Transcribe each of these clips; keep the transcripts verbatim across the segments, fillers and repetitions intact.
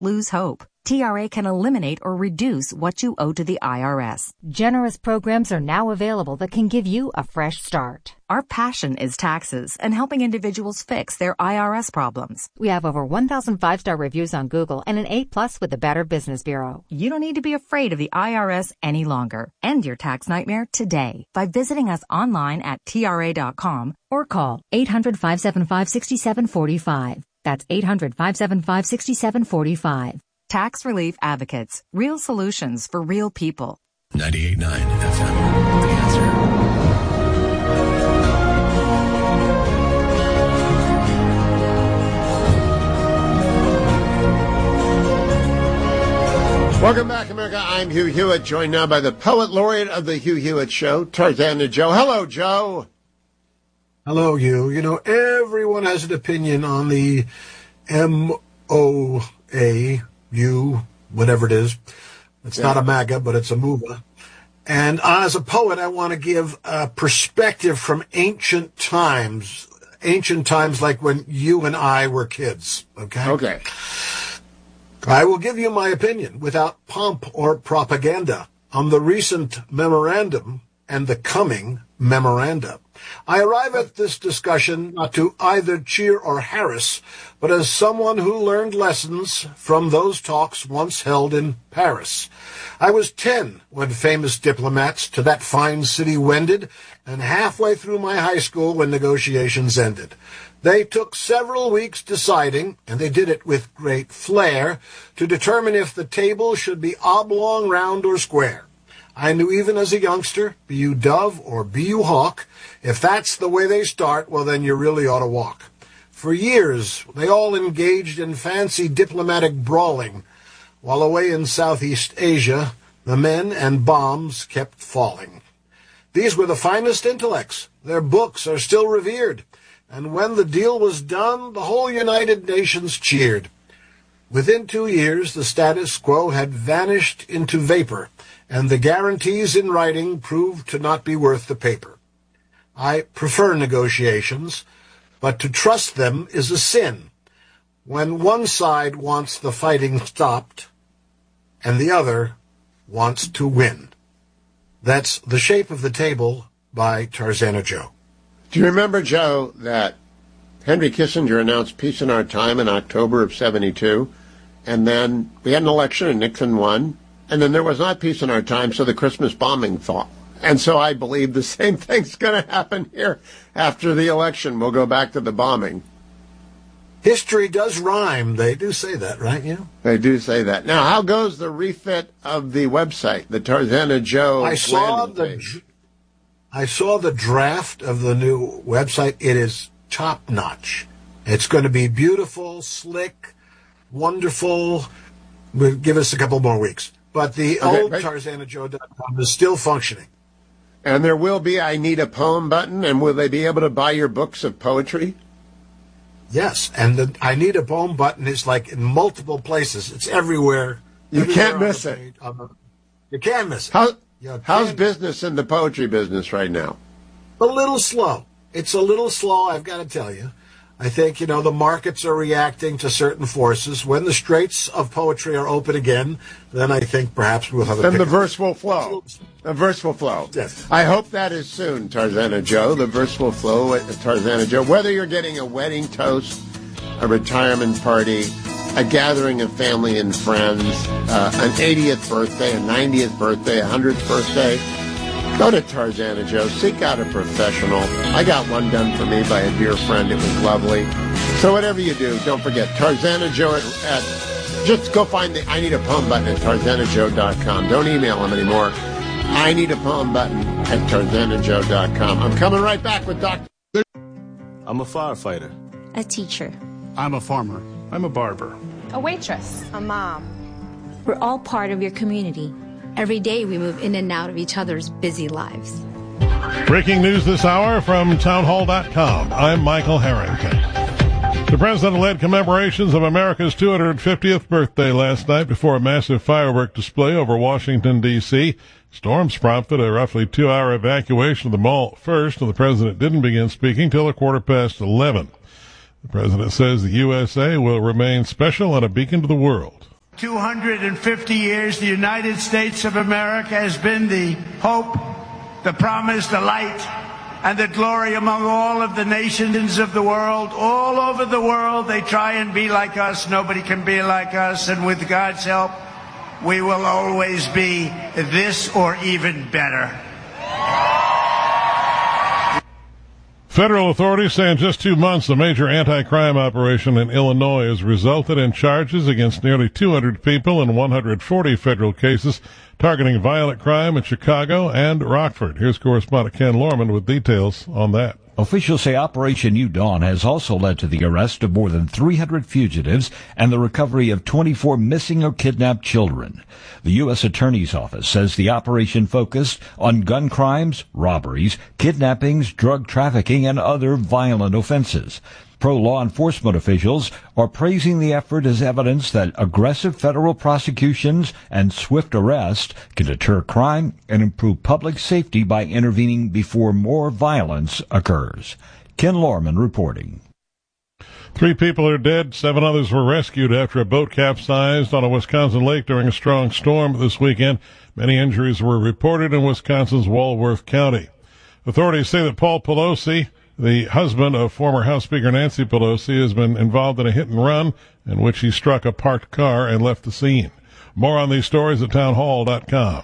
lose hope. T R A can eliminate or reduce what you owe to the I R S. Generous programs are now available that can give you a fresh start. Our passion is taxes and helping individuals fix their I R S problems. We have over one thousand five-star reviews on Google and an A plus with the Better Business Bureau. You don't need to be afraid of the I R S any longer. End your tax nightmare today by visiting us online at T R A dot com or call eight hundred, five seven five, six seven four five. That's eight hundred, five seven five, six seven four five. Tax Relief Advocates. Real solutions for real people. ninety-eight point nine F M. The Answer. Welcome back, America. I'm Hugh Hewitt, joined now by the Poet Laureate of the Hugh Hewitt Show, Tarzana Joe. Hello, Joe. Hello, Hugh. You know, everyone has an opinion on the M O A U, whatever it is. It's yeah. not a MAGA, but it's a MOVA. And as a poet, I want to give a perspective from ancient times, ancient times like when you and I were kids, okay? Okay. I will give you my opinion without pomp or propaganda on the recent memorandum and the coming memoranda. I arrive at this discussion not to either cheer or harass, but as someone who learned lessons from those talks once held in Paris. I was ten when famous diplomats to that fine city wended, and halfway through my high school when negotiations ended. They took several weeks deciding, and they did it with great flair, to determine if the table should be oblong, round, or square. I knew even as a youngster, be you dove or be you hawk, if that's the way they start, well, then you really ought to walk. For years, they all engaged in fancy diplomatic brawling, while away in Southeast Asia, the men and bombs kept falling. These were the finest intellects. Their books are still revered. And when the deal was done, the whole United Nations cheered. Within two years, the status quo had vanished into vapor, and the guarantees in writing proved to not be worth the paper. I prefer negotiations, but to trust them is a sin. When one side wants the fighting stopped, and the other wants to win. That's The Shape of the Table by Tarzana Joe. Do you remember, Joe, that Henry Kissinger announced peace in our time in October of seventy-two, and then we had an election and Nixon won, and then there was not peace in our time, so the Christmas bombing thought. And so I believe the same thing's going to happen here after the election. We'll go back to the bombing. History does rhyme. They do say that, right? Yeah. They do say that. Now, how goes the refit of the website, the Tarzana Joe I saw landing the page? I saw the draft of the new website. It is top-notch. It's going to be beautiful, slick, wonderful. We'll give us a couple more weeks. But the Okay, old right. Tarzana Joe dot com is still functioning. And there will be I Need a Poem button, and will they be able to buy your books of poetry? Yes, and the I Need a Poem button is like in multiple places. It's everywhere. You everywhere can't on the miss it. page, on the- you can't miss it. How, You how's can't- business in the poetry business right now? A little slow. It's a little slow, I've got to tell you. I think, you know, the markets are reacting to certain forces. When the straits of poetry are open again, then I think perhaps we'll have a Then the pickup. verse will flow. The verse will flow. Yes. I hope that is soon, Tarzana Joe. The verse will flow at Tarzana Joe. Whether you're getting a wedding toast, a retirement party, a gathering of family and friends, uh, an eightieth birthday, a ninetieth birthday, a hundredth birthday, go to Tarzana Joe. Seek out a professional. I got one done for me by a dear friend. It was lovely. So whatever you do, don't forget Tarzana Joe at, at just go find the I Need a Poem button at Tarzana Joe dot com. Don't email him anymore. I Need a Poem button at Tarzana Joe dot com. I'm coming right back with Doctor I'm a firefighter. A teacher. I'm a farmer. I'm a barber. A waitress. A mom. We're all part of your community. Every day we move in and out of each other's busy lives. Breaking news this hour from townhall dot com. I'm Michael Harrington. The president led commemorations of America's two hundred fiftieth birthday last night before a massive firework display over Washington, D C Storms prompted a roughly two-hour evacuation of the mall first, and the president didn't begin speaking till a quarter past eleven. The president says the U S A will remain special and a beacon to the world. two hundred fifty years, the United States of America has been the hope, the promise, the light, and the glory among all of the nations of the world. All over the world, they try and be like us. Nobody can be like us. And with God's help, we will always be this or even better. Federal authorities say in just two months, a major anti-crime operation in Illinois has resulted in charges against nearly two hundred people in one hundred forty federal cases targeting violent crime in Chicago and Rockford. Here's correspondent Ken Lorman with details on that. Officials say Operation New Dawn has also led to the arrest of more than three hundred fugitives and the recovery of twenty-four missing or kidnapped children. The U S Attorney's Office says the operation focused on gun crimes, robberies, kidnappings, drug trafficking, and other violent offenses. Pro-law enforcement officials are praising the effort as evidence that aggressive federal prosecutions and swift arrest can deter crime and improve public safety by intervening before more violence occurs. Ken Lorman reporting. Three people are dead. Seven others were rescued after a boat capsized on a Wisconsin lake during a strong storm this weekend. Many injuries were reported in Wisconsin's Walworth County. Authorities say that Paul Pelosi, the husband of former House Speaker Nancy Pelosi, has been involved in a hit and run in which he struck a parked car and left the scene. More on these stories at townhall dot com.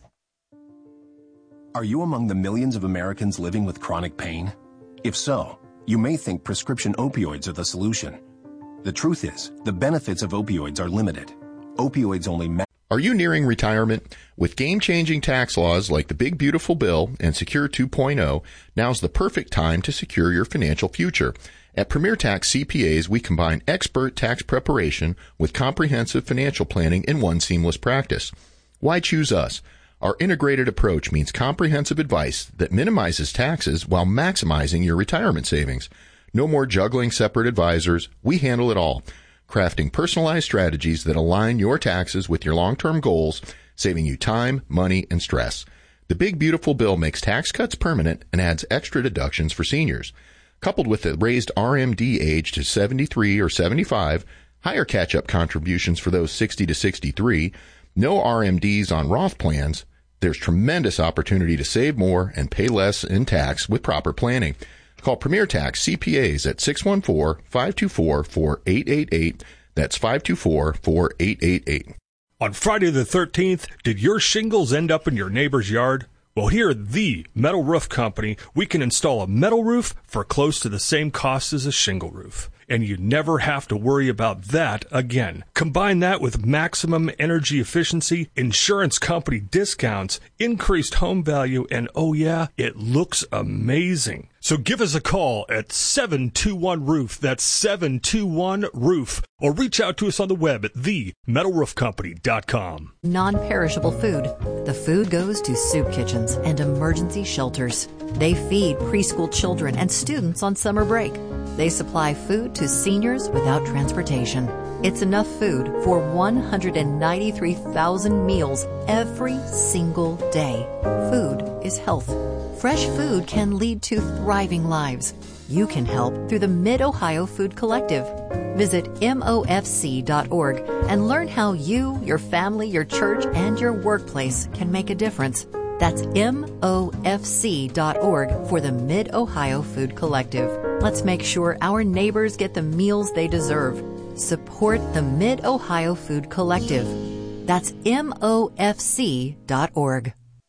Are you among the millions of Americans living with chronic pain? If so, you may think prescription opioids are the solution. The truth is, the benefits of opioids are limited. Opioids only ma- Are you nearing retirement? With game-changing tax laws like the Big Beautiful Bill and Secure two point oh, now's the perfect time to secure your financial future. At Premier Tax C P As, we combine expert tax preparation with comprehensive financial planning in one seamless practice. Why choose us? Our integrated approach means comprehensive advice that minimizes taxes while maximizing your retirement savings. No more juggling separate advisors. We handle it all, crafting personalized strategies that align your taxes with your long-term goals, saving you time, money, and stress. The Big Beautiful Bill makes tax cuts permanent and adds extra deductions for seniors. Coupled with the raised R M D age to seventy-three or seventy-five, higher catch-up contributions for those sixty to sixty-three, no R M Ds on Roth plans, there's tremendous opportunity to save more and pay less in tax with proper planning. Call Premier Tax C P As at six one four, five two four, four eight eight eight. That's five two four, four eight eight eight. On Friday the thirteenth, did your shingles end up in your neighbor's yard? Well, here at the Metal Roof Company, we can install a metal roof for close to the same cost as a shingle roof. And you never have to worry about that again. Combine that with maximum energy efficiency, insurance company discounts, increased home value, and oh yeah, it looks amazing. So give us a call at seven two one roof. That's seven two one roof. Or reach out to us on the web at the metal roof company dot com. Non-perishable food. The food goes to soup kitchens and emergency shelters. They feed preschool children and students on summer break. They supply food to seniors without transportation. It's enough food for one hundred ninety-three thousand meals every single day. Food is health. Fresh food can lead to thriving lives. You can help through the Mid-Ohio Food Collective. Visit M O F C dot org and learn how you, your family, your church, and your workplace can make a difference. That's M O F C dot org for the Mid-Ohio Food Collective. Let's make sure our neighbors get the meals they deserve. Support the Mid-Ohio Food Collective. That's M O F C dot org.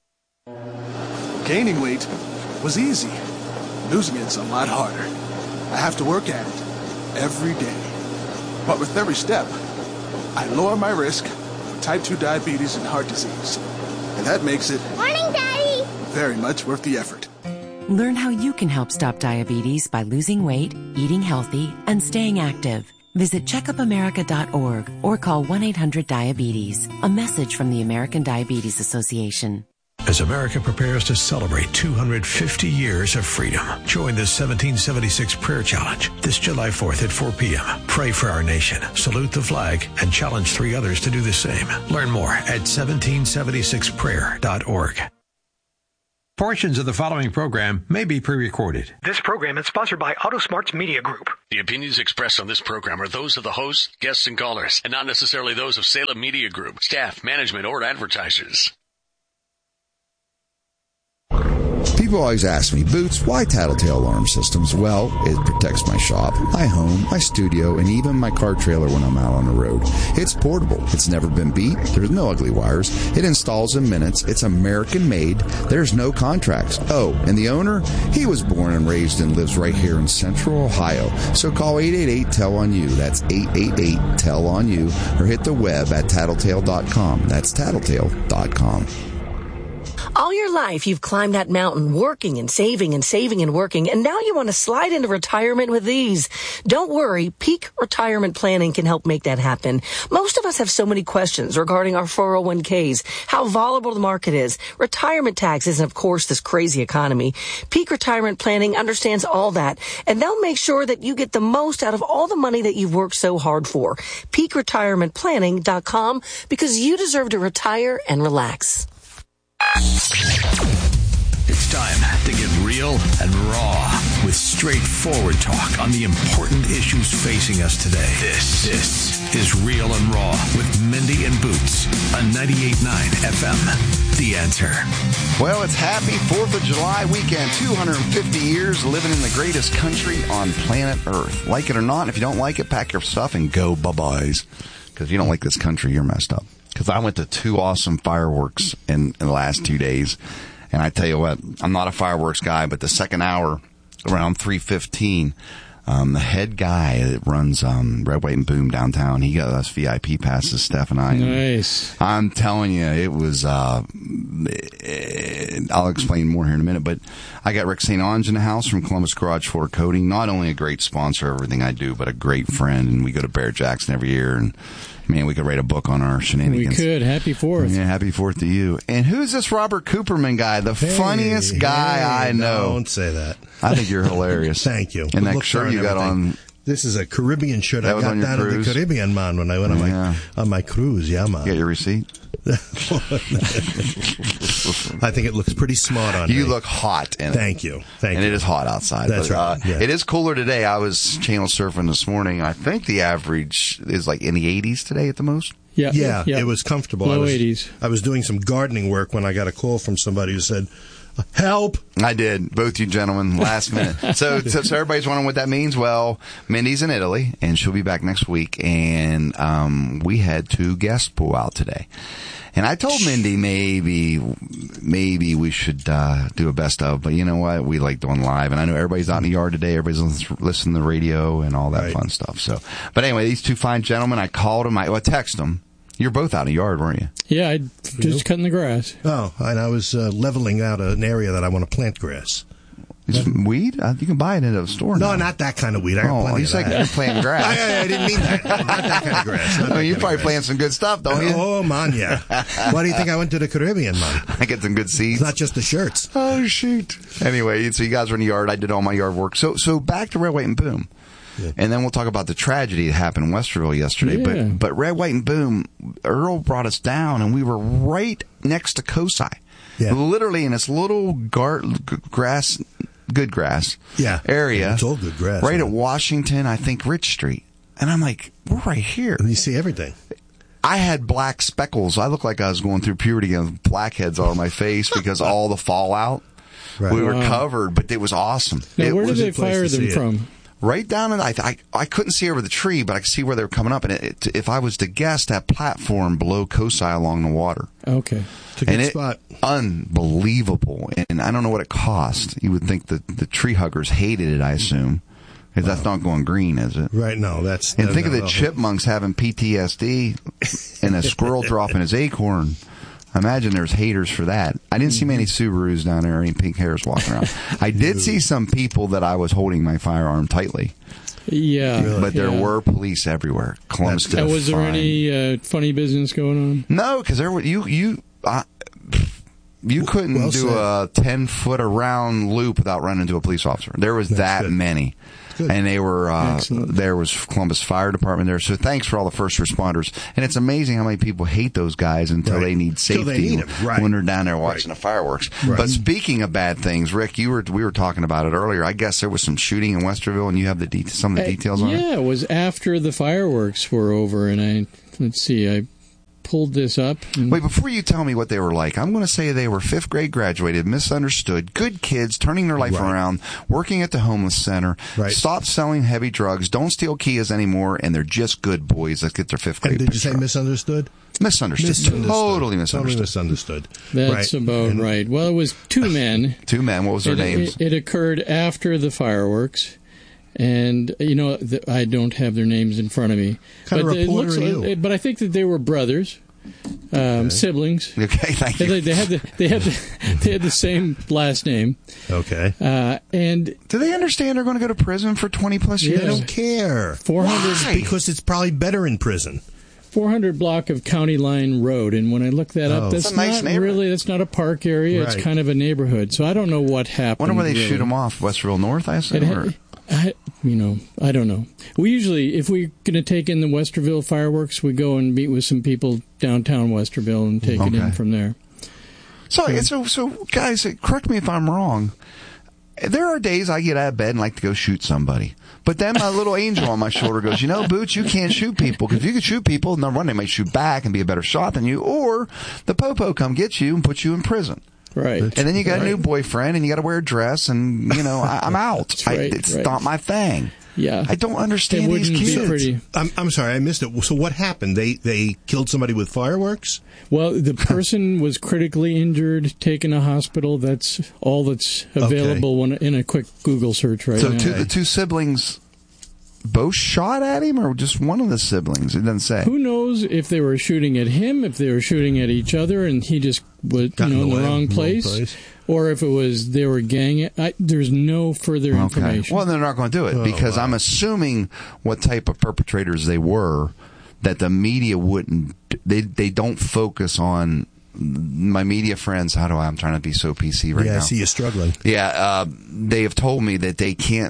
Gaining weight was easy. Losing it's a lot harder. I have to work at it every day. But with every step, I lower my risk for type two diabetes and heart disease. And that makes it... Morning, Daddy! ...very much worth the effort. Learn how you can help stop diabetes by losing weight, eating healthy, and staying active. Visit checkup america dot org or call one eight hundred diabetes. A message from the American Diabetes Association. As America prepares to celebrate two hundred fifty years of freedom, join the seventeen seventy-six Prayer Challenge this July fourth at four p.m. Pray for our nation, salute the flag, and challenge three others to do the same. Learn more at seventeen seventy-six prayer dot org. Portions of the following program may be pre-recorded. This program is sponsored by AutoSmarts Media Group. The opinions expressed on this program are those of the hosts, guests, and callers, and not necessarily those of Salem Media Group, staff, management, or advertisers. People always ask me, Boots, why Tattletale Alarm Systems? Well, it protects my shop, my home, my studio, and even my car trailer when I'm out on the road. It's portable. It's never been beat. There's no ugly wires. It installs in minutes. It's American-made. There's no contracts. Oh, and the owner? He was born and raised and lives right here in Central Ohio. So call eight eight eight, T E L on you. That's eight eight eight, T E L on you. Or hit the web at tattletale dot com. That's tattletale dot com. All your life, you've climbed that mountain, working and saving and saving and working, and now you want to slide into retirement with ease. Don't worry, Peak Retirement Planning can help make that happen. Most of us have so many questions regarding our four oh one k's, how volatile the market is, retirement taxes, and of course, this crazy economy. Peak Retirement Planning understands all that, and they'll make sure that you get the most out of all the money that you've worked so hard for. peak retirement planning dot com, because you deserve to retire and relax. It's time to get real and raw with straightforward talk on the important issues facing us today. This, this is Real and Raw with Mindy and Boots on ninety-eight point nine F M. The Answer. Well, it's happy fourth of July weekend. two hundred fifty years living in the greatest country on planet Earth. Like it or not, if you don't like it, pack your stuff and go bye-byes. Because if you don't like this country, you're messed up. Because I went to two awesome fireworks in, in the last two days. And I tell you what, I'm not a fireworks guy, but the second hour, around three fifteen, um, the head guy that runs um, Red, White, and Boom downtown, he got us V I P passes, Steph and I. Nice. And I'm telling you, it was, uh, it, I'll explain more here in a minute, but I got Rick Saint Onge in the house from Columbus Garage Floor Coating. Not only a great sponsor of everything I do, but a great friend. And we go to Bear Jackson every year, and man, we could write a book on our shenanigans. We could. Happy Fourth. Yeah, happy Fourth to you. And who's this Robert Cooperman guy? The hey, funniest guy hey, I know. Don't say that. I think you're hilarious. Thank you. And that shirt you got on. This is a Caribbean shirt. That I was got on your that cruise? of the Caribbean, man, when I went on my Yeah. on my cruise. Yeah, man. Get your receipt? I think it looks pretty smart on You me. look hot in it. Thank you. Thank and you. it is hot outside. That's but, right. Uh, Yeah. It is cooler today. I was channel surfing this morning. I think the average is like in the eighties today at the most. Yeah, yeah, yeah. it was comfortable. Low I was, eighties. I was doing some gardening work when I got a call from somebody who said, help. I did. Both you gentlemen, last minute. So, so, so everybody's wondering what that means. Well, Mindy's in Italy, and she'll be back next week. And um, we had two guests pull out today. And I told Mindy maybe maybe we should uh, do a best of, but you know what? We like doing live, and I know everybody's out in the yard today. Everybody's listening to the radio and all that Right. fun stuff. So, but anyway, these two fine gentlemen, I called them. I, well, I texted them. You're both out in the yard, weren't you? Yeah, I just cutting the grass. Oh, and I was uh, leveling out an area that I want to plant grass. Is it weed? Uh, you can buy it at a store. No, now. not that kind of weed. I got Oh, plenty you of said that. you're planting grass. I, I, I didn't mean that. Not that kind of grass. Not I that mean, you kind probably of plant grass. some good stuff, don't you? Oh, man, yeah. Why do you think I went to the Caribbean, man? I get some good seeds. It's not just the shirts. Oh, shoot. Anyway, so you guys were in the yard. I did all my yard work. So, so back to Red, White, and Boom. Yeah. And then we'll talk about the tragedy that happened in Westerville yesterday. Yeah. But but Red, White, and Boom, Earl brought us down, and we were right next to COSI. Yeah. Literally in this little gar- g- grass, good grass Yeah. area. It's all good grass. Right man. at Washington, I think, Rich Street. And I'm like, we're right here. And you see everything. I had black speckles. I looked like I was going through puberty and blackheads all on my face because all the fallout. Right. We were Wow. covered, but it was awesome. Now, it where did was they a place fire to see them it. from? right down in, I, I, I couldn't see over the tree, but I could see where they were coming up. And it, it, if I was to guess, that platform below COSI along the water. Okay. It's a good and it, spot. Unbelievable. And I don't know what it cost. You would think that the tree huggers hated it, I assume. Because that's not going green, is it? Right, no, that's... And no, think no, of the no. chipmunks having P T S D and a squirrel dropping his acorn. I imagine there's haters for that. I didn't see many Subarus down there or any pink hairs walking around. I did see some people that I was holding my firearm tightly. Yeah. But yeah. there were police everywhere. Columbus did And a was there fine. any uh, funny business going on? No, because there were you you uh, you couldn't Well do said. a ten foot around loop without running into a police officer. There was That's that good. many. Good. And they were, uh, Excellent. there was Columbus Fire Department there. So thanks for all the first responders. And it's amazing how many people hate those guys until Right. they need Till safety they need 'em. Right. when they're down there watching Right. the fireworks. Right. But speaking of bad things, Rick, you were, we were talking about it earlier. I guess there was some shooting in Westerville and you have the de- some of the details on it? Yeah, it was after the fireworks were over, and I, let's see, I pulled this up. and- Wait, before you tell me what they were like, I'm going to say they were fifth grade graduated, misunderstood, good kids, turning their life Right. around, working at the homeless center, Right. stopped selling heavy drugs, don't steal Kias anymore, and they're just good boys that get their fifth grade. And did you say picture. misunderstood? Misunderstood. Misunderstood. Totally misunderstood. Totally misunderstood. That's Right. about And- right. Well, it was two men. Two men. What was their it, names? It, it occurred after the fireworks. And, you know, the, I don't have their names in front of me. Kind of but it reporter looks are like- you? But I think that they were brothers. Um, siblings. Okay, thank you. They, they had the they had the, they had the same last name. Okay. Uh, and do they understand they're going to go to prison for twenty plus years? They don't care. Four hundred Why? Because it's probably better in prison. four hundred block of County Line Road, and when I looked that Oh. up, that's It's a nice not neighborhood. really that's not a park area. It's Right. kind of a neighborhood. So I don't know what happened. Wonder where they really. shoot them off. Westerville North, I assume? It or- ha- I, you know, I don't know. We usually, if we're going to take in the Westerville fireworks, we go and meet with some people downtown Westerville and take it in Okay. from there. So, so, so, guys, correct me if I'm wrong. There are days I get out of bed and like to go shoot somebody. But then my little angel on my shoulder goes, you know, Boots, you can't shoot people. Because if you can shoot people, number one, they might shoot back and be a better shot than you. Or the popo come get you and put you in prison. Right. And then you got right. a new boyfriend and you got to wear a dress and, you know, I, I'm out. That's I, right, it's right. not my thing. Yeah. I don't understand It these wouldn't be kids. pretty. I'm, I'm sorry, I missed it. So what happened? They they killed somebody with fireworks? Well, the person was critically injured, taken to hospital. That's all that's available when, in a quick Google search right So now. two, the two siblings both shot at him or just one of the siblings? It doesn't say. Who knows if they were shooting at him, if they were shooting at each other, and he just was, Got you know, in in the the way, wrong wrong place, place. or if it was they were gang. I, there's no further Okay. information. Well, they're not going to do it Oh, because wow. I'm assuming what type of perpetrators they were, that the media wouldn't. They they don't focus on my media friends. How do I? I'm trying to be so P C right yeah, now. I see you struggling. Yeah, uh, they have told me that they can't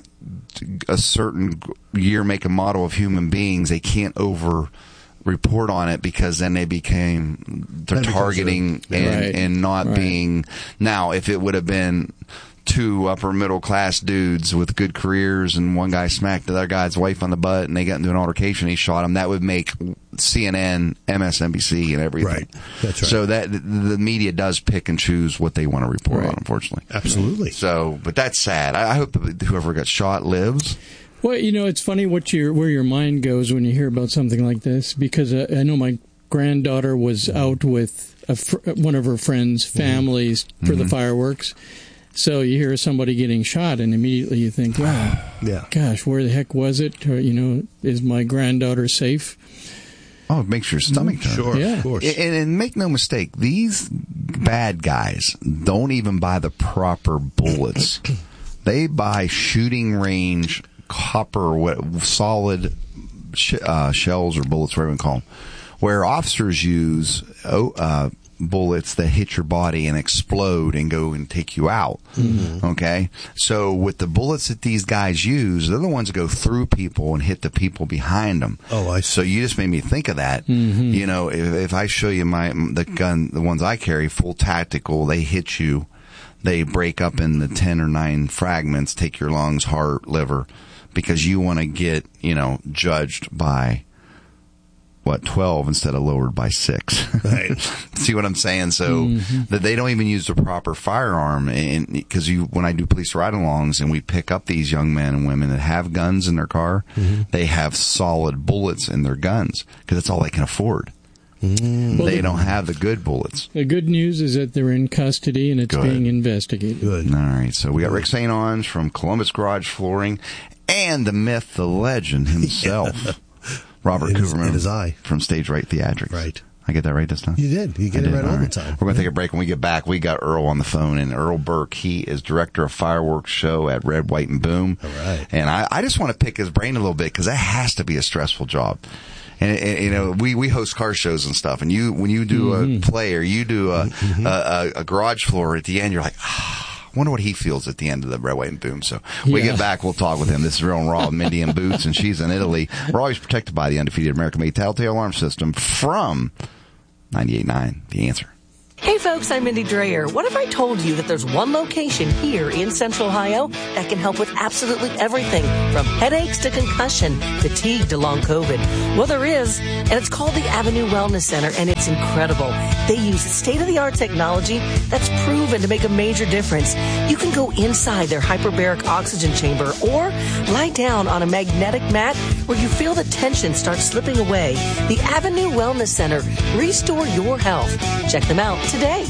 a certain year, make, and model of human beings. They can't over report on it because then they became they're That becomes targeting a- and Right. and not Right. being. Now, if it would have been two upper middle class dudes with good careers and one guy smacked the other guy's wife on the butt and they got into an altercation, he shot him, that would make C N N, M S N B C, and everything. Right. That's right. So that the media does pick and choose what they want to report Right. on, unfortunately. Absolutely. So, but that's sad. I, I hope that whoever got shot lives. Well, you know, it's funny what your where your mind goes when you hear about something like this, because uh, I know my granddaughter was out with a fr- one of her friends' families for the fireworks. So you hear somebody getting shot, and immediately you think, "Wow, Yeah. gosh, where the heck was it? Or, you know, is my granddaughter safe?" Oh, it makes your stomach turn. Sure, Yeah. of course. And, and make no mistake, these bad guys don't even buy the proper bullets. They buy shooting range copper, what, solid sh- uh, shells or bullets, whatever you call them, where officers use oh, uh, bullets that hit your body and explode and go and take you out. Mm-hmm. Okay? So with the bullets that these guys use, they're the ones that go through people and hit the people behind them. Oh, I see. So you just made me think of that. Mm-hmm. You know, if, if I show you my the gun, the ones I carry, full tactical, they hit you. They break up into ten or nine fragments, take your lungs, heart, liver, because you want to get, you know, judged by, what, twelve instead of lowered by six. Right. See what I'm saying? So Mm-hmm. that they don't even use the proper firearm. And because you, when I do police ride-alongs and we pick up these young men and women that have guns in their car, Mm-hmm. they have solid bullets in their guns because that's all they can afford. Mm. Well, They the- don't have the good bullets. The good news is that they're in custody and it's Good. being investigated. Good. All right, so we got Rick Saint Onge from Columbus Garage Flooring and the myth, the legend himself, Robert It is- Cooperman it is I. from Stage Right Theatrics. Right. I get that right this time? You did. You get I it did. right all, the right. time. We're going to take a break. When we get back, we got Earl on the phone, and Earl Burke, he is director of fireworks show at Red, White, and Boom. All right. And I, I just want to pick his brain a little bit because that has to be a stressful job. And, and you know, we, we host car shows and stuff, and you when you do Mm-hmm. a play or you do a, a, a, a garage floor at the end, you're like, ah, Wonder what he feels at the end of the Red, White, and Boom. So we Yeah. get back, we'll talk with him. This is Real and Raw with Mindy and Boots, and she's in Italy. We're always protected by the undefeated American-made Tattletale Alarm System from ninety-eight point nine The Answer. Hey folks, I'm Mindy Dreyer. What if I told you that there's one location here in Central Ohio that can help with absolutely everything from headaches to concussion, fatigue to long COVID? Well, there is, and it's called the Avenue Wellness Center, and it's incredible. They use state-of-the-art technology that's proven to make a major difference. You can go inside their hyperbaric oxygen chamber or lie down on a magnetic mat where you feel the tension start slipping away. The Avenue Wellness Center. Restore your health. Check them out today.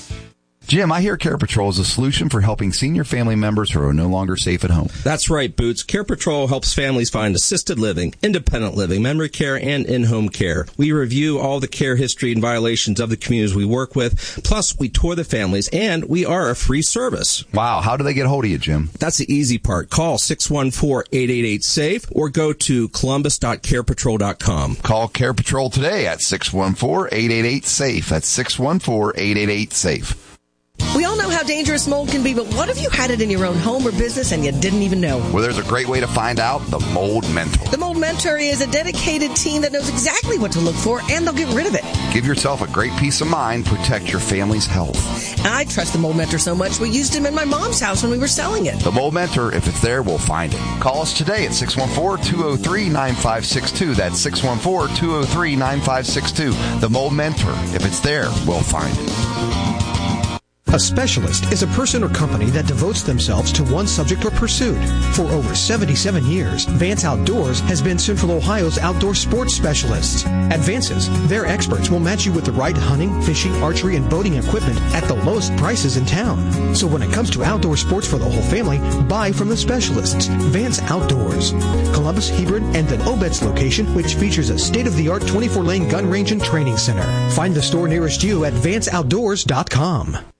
Jim, I hear Care Patrol is a solution for helping senior family members who are no longer safe at home. That's right, Boots. Care Patrol helps families find assisted living, independent living, memory care, and in-home care. We review all the care history and violations of the communities we work with. Plus, we tour the families, and we are a free service. Wow. How do they get a hold of you, Jim? That's the easy part. Call six one four, eight eight eight, SAFE or go to columbus dot care patrol dot com. Call Care Patrol today at six one four, eight eight eight, SAFE. That's six one four, eight eight eight, SAFE. We all know how dangerous mold can be, but what if you had it in your own home or business and you didn't even know? Well, there's a great way to find out. The Mold Mentor. The Mold Mentor is a dedicated team that knows exactly what to look for, and they'll get rid of it. Give yourself a great peace of mind. Protect your family's health. I trust the Mold Mentor so much, we used him in my mom's house when we were selling it. The Mold Mentor, if it's there, we'll find it. Call us today at six one four, two oh three, nine five six two. That's six one four, two oh three, nine five six two. The Mold Mentor, if it's there, we'll find it. A specialist is a person or company that devotes themselves to one subject or pursuit. For over seventy-seven years, Vance Outdoors has been Central Ohio's outdoor sports specialists. At Vance's, their experts will match you with the right hunting, fishing, archery, and boating equipment at the lowest prices in town. So when it comes to outdoor sports for the whole family, buy from the specialists. Vance Outdoors. Columbus, Hebron, and the Obetz location, which features a state-of-the-art twenty-four lane gun range and training center. Find the store nearest you at vance outdoors dot com.